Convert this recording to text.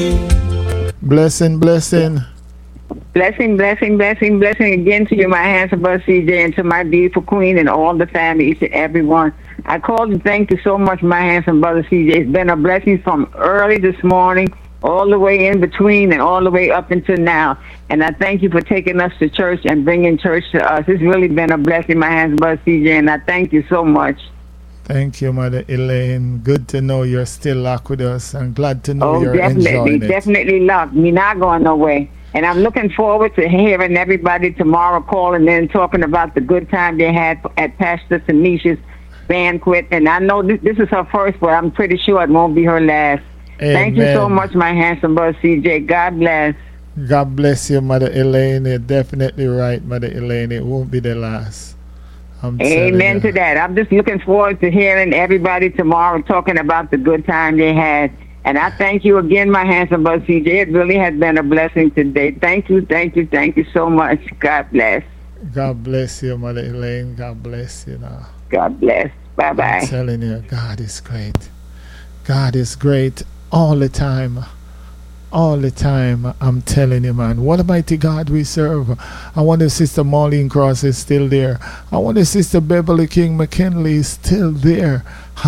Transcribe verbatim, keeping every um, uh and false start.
Blessing, blessing. Blessing, blessing, blessing, blessing again to you, my handsome brother C J, and to my beautiful queen and all the family, each and every one. I called to thank you so much, my handsome brother C J. It's been a blessing from early this morning, all the way in between, and all the way up until now. And I thank you for taking us to church and bringing church to us. It's really been a blessing, my handsome brother C J, and I thank you so much. Thank you, Mother Elaine. Good to know you're still locked with us. I'm glad to know Oh, you're definitely, enjoying it. definitely locked. Me not going nowhere. And I'm looking forward to hearing everybody tomorrow calling in, talking about the good time they had at Pastor Tanisha's banquet. And I know this, this is her first, but I'm pretty sure it won't be her last. Amen. Thank you so much, my handsome brother C J. God bless. God bless you, Mother Elaine. You're definitely right, Mother Elaine. It won't be the last. I'm Amen to that. I'm just looking forward to hearing everybody tomorrow talking about the good time they had. And I thank you again, my handsome brother C J. It really has been a blessing today. Thank you, thank you, thank you so much. God bless. God bless you, Mother Elaine. God bless you now. God bless. Bye-bye. I'm telling you, God is great. God is great all the time. All the time, I'm telling you, man. What a mighty God we serve. I wonder if Sister Marlene Cross is still there. I wonder if Sister Beverly King McKinley is still there.